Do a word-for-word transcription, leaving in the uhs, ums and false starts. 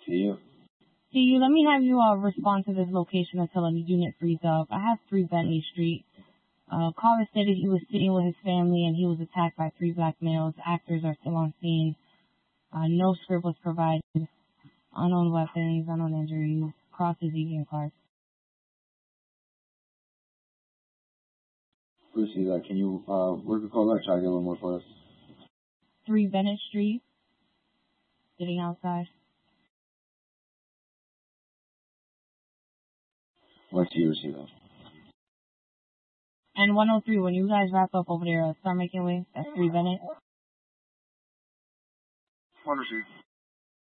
See you. See you. Let me have you uh, respond to this location until a unit frees up. I have three Bentley Street. Uh, caller stated he was sitting with his family and he was attacked by three black males. Actors are still on scene. Uh, no script was provided. Unknown weapons, unknown injuries. Crosses, E V M cards. Lucy, that can you uh, work a call back? Try to get a little more for us. Three Bennett Street. Sitting outside. Let's see you receive that. And one oh three, when you guys wrap up over there, uh, start making way. That's three Bennett. One receive.